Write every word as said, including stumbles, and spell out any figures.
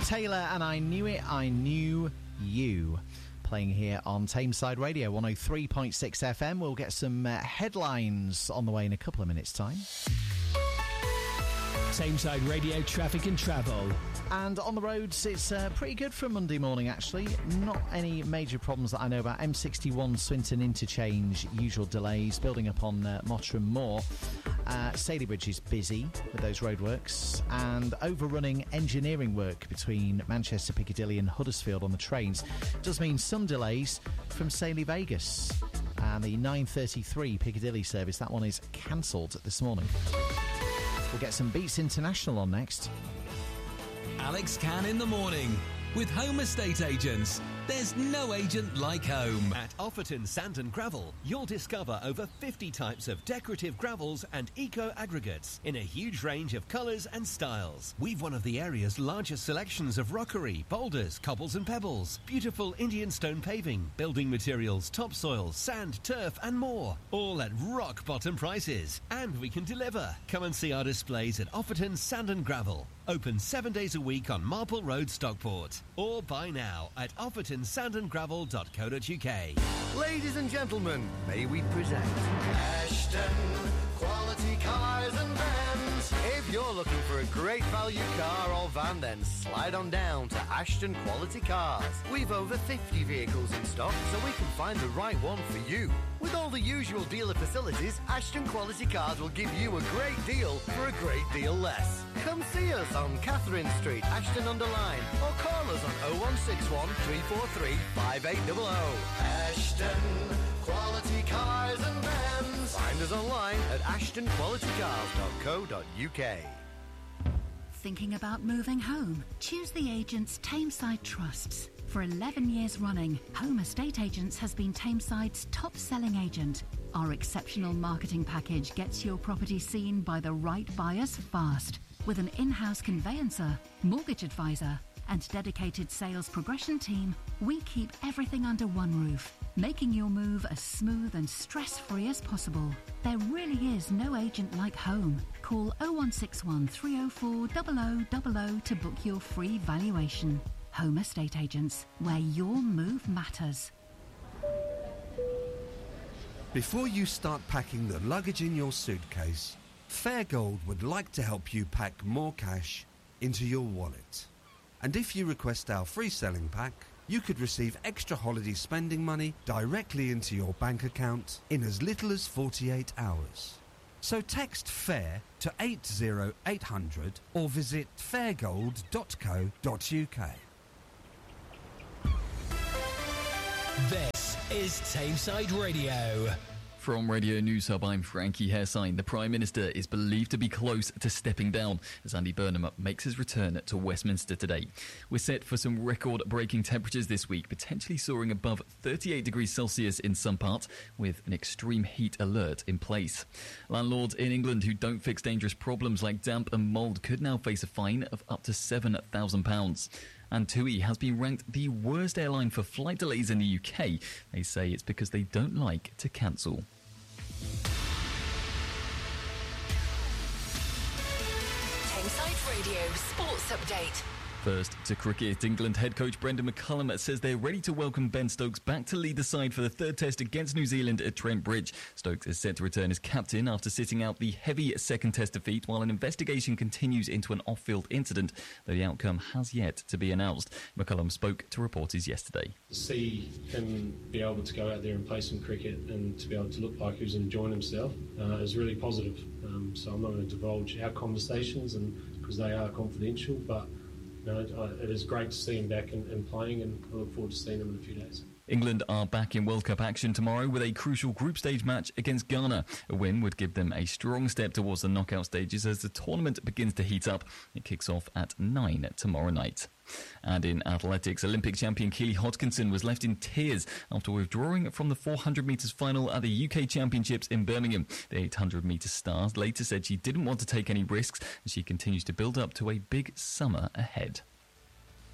Taylor and I Knew It, I Knew You. Playing here on Tameside Radio, one oh three point six F M. We'll get some uh, headlines on the way in a couple of minutes' time. Tameside Radio traffic and travel. And on the roads, it's uh, pretty good for a Monday morning, actually. Not any major problems that I know about. M sixty-one Swinton interchange, usual delays, building up on uh, Mottram Moor. Uh, Saley Bridge is busy with those roadworks, and overrunning engineering work between Manchester, Piccadilly and Huddersfield on the trains does mean some delays from Saley Vegas. And the nine thirty-three Piccadilly service, that one is cancelled this morning. We'll get some Beats International on next. Alex Can in the morning with Home Estate Agents. There's no agent like home. At Offerton Sand and Gravel, you'll discover over fifty types of decorative gravels and eco-aggregates in a huge range of colours and styles. We've one of the area's largest selections of rockery, boulders, cobbles and pebbles, beautiful Indian stone paving, building materials, topsoil, sand, turf and more. All at rock-bottom prices. And we can deliver. Come and see our displays at Offerton Sand and Gravel. Open seven days a week on Marple Road, Stockport. Or buy now at offerton sand and gravel dot co dot uk. Ladies and gentlemen, may we present Ashton Quality Cars and Vans. If you're looking for a great value car or van, then slide on down to Ashton Quality Cars. We've over fifty vehicles in stock, so we can find the right one for you. With all the usual dealer facilities, Ashton Quality Cars will give you a great deal for a great deal less. Come see us on Catherine Street, Ashton-under-Lyne, or call us on oh one six one, three four three, five eight hundred. Ashton Quality Cars and Vans. Find us online at ashton quality cars dot co dot uk. Thinking about moving home? Choose the agents Tameside trusts. For eleven years running, Home Estate Agents has been Tameside's top-selling agent. Our exceptional marketing package gets your property seen by the right buyers fast. With an in-house conveyancer, mortgage advisor, and dedicated sales progression team, we keep everything under one roof, making your move as smooth and stress-free as possible. There really is no agent like home. Call oh one six one, three oh four, zero zero zero zero to book your free valuation. Home Estate Agents, where your move matters. Before you start packing the luggage in your suitcase, Fairgold would like to help you pack more cash into your wallet. And if you request our free selling pack, you could receive extra holiday spending money directly into your bank account in as little as forty-eight hours. So text FAIR to eight oh eight hundred or visit fairgold dot co dot uk. This is Tameside Radio. From Radio News Hub, I'm Frankie Haresine. The Prime Minister is believed to be close to stepping down as Andy Burnham makes his return to Westminster today. We're set for some record-breaking temperatures this week, potentially soaring above thirty-eight degrees Celsius in some parts, with an extreme heat alert in place. Landlords in England who don't fix dangerous problems like damp and mould could now face a fine of up to seven thousand pounds. And TUI has been ranked the worst airline for flight delays in the U K. They say it's because they don't like to cancel. Tameside Radio Sports Update. First to cricket, England head coach Brendan McCullum says they're ready to welcome Ben Stokes back to lead the side for the third test against New Zealand at Trent Bridge. Stokes is set to return as captain after sitting out the heavy second test defeat while an investigation continues into an off-field incident, though the outcome has yet to be announced. McCullum spoke to reporters yesterday. To see him be able to go out there and play some cricket and to be able to look like he was enjoying himself uh, is really positive. Um, so I'm not going to divulge our conversations and because they are confidential, but No, it is great to see him back and, and playing, and I look forward to seeing him in a few days. England are back in World Cup action tomorrow with a crucial group stage match against Ghana. A win would give them a strong step towards the knockout stages as the tournament begins to heat up. It kicks off at nine tomorrow night. And in athletics, Olympic champion Keely Hodkinson was left in tears after withdrawing from the four hundred metres final at the U K Championships in Birmingham. The eight hundred metre star later said she didn't want to take any risks and she continues to build up to a big summer ahead.